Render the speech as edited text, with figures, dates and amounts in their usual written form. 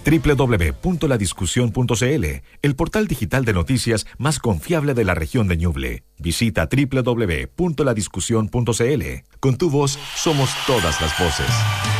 www.ladiscusión.cl, el portal digital de noticias más confiable de la región de Ñuble. Visita www.ladiscusión.cl. Con tu voz somos todas las voces.